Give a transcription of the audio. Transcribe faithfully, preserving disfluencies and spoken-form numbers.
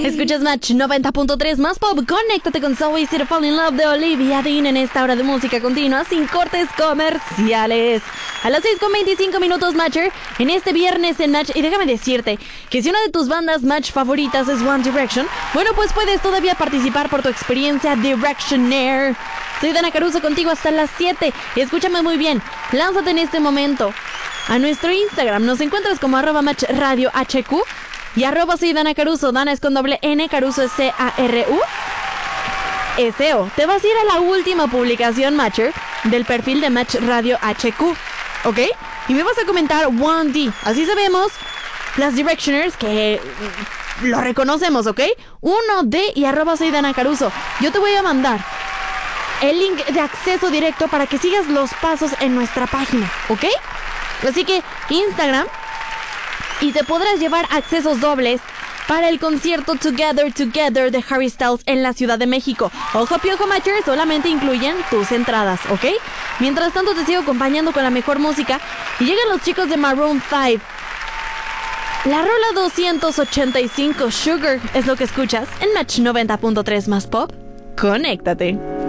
Escuchas Match noventa punto tres más pop. Conéctate con So Easy to Fall in Love de Olivia Dean en esta hora de música continua sin cortes comerciales. A las seis con veinticinco minutos, Matcher, en este viernes en Match. Y déjame decirte que si una de tus bandas Match favoritas es One Direction, bueno, pues puedes todavía participar por tu experiencia Directioner. Soy Dana Caruso contigo hasta las siete. Y escúchame muy bien, lánzate en este momento a nuestro Instagram. Nos encuentras como arroba Match Radio H Q y arroba soy Dana Caruso. Dana es con doble N, Caruso es C A R U S O. Te vas a ir a la última publicación, Matcher, del perfil de Match Radio H Q, ¿ok? Y me vas a comentar one D. Así sabemos las Directioners que lo reconocemos, ¿ok? uno D y arroba soy Dana Caruso. Yo te voy a mandar el link de acceso directo para que sigas los pasos en nuestra página, ¿ok? Así que Instagram, y te podrás llevar accesos dobles para el concierto Together Together de Harry Styles en la Ciudad de México. Ojo piojo, Matcher, solamente incluyen tus entradas, ¿ok? Mientras tanto te sigo acompañando con la mejor música y llegan los chicos de Maroon cinco. La rola doscientos ochenta y cinco, Sugar, es lo que escuchas en Match noventa punto tres más pop. Conéctate.